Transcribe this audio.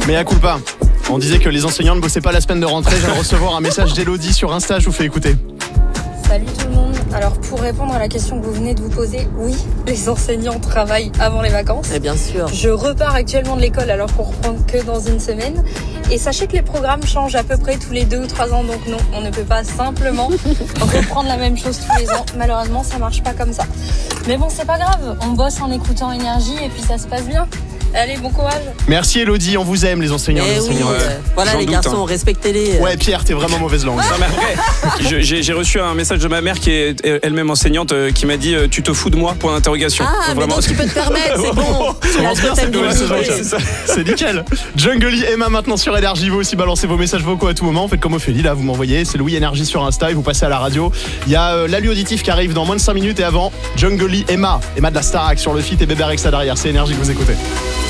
Mais à culpa. On disait que les enseignants ne bossaient pas la semaine de rentrée. Je viens de recevoir un message d'Elodie sur Insta, je vous fais écouter. Salut tout le monde. Alors pour répondre à la question que vous venez de vous poser, oui, les enseignants travaillent avant les vacances. Et bien sûr. Je repars actuellement de l'école alors qu'on reprend que dans une semaine. Et sachez que les programmes changent à peu près tous les 2 ou 3 ans. Donc non, on ne peut pas simplement reprendre la même chose tous les ans. Malheureusement, ça marche pas comme ça. Mais bon, c'est pas grave. On bosse en écoutant Énergie et puis ça se passe bien. Allez, bon courage. Merci Elodie, on vous aime les enseignants. Et les oui, enseignants. voilà J'en les doute, garçons, respectez-les. Ouais, Pierre, t'es vraiment mauvaise langue. Non, mais après, j'ai reçu un message de ma mère qui est elle-même enseignante qui m'a dit tu te fous de moi ? Point d'interrogation. Ah, mais Vraiment. donc tu peux te permettre, c'est bon. Ça commence bien cette nouvelle saison. C'est ça. C'est nickel. Jungle Emma maintenant sur Énergie. Vous aussi balancez vos messages vocaux à tout moment. Faites comme Ophélie, là vous m'envoyez. C'est Louis Énergie sur Insta et vous passez à la radio. Il y a l'Alu Auditif qui arrive dans moins de 5 minutes et avant Jungle Emma de la Starac sur le feat et Bébé Rexa derrière. C'est Énergie que vous écoutez.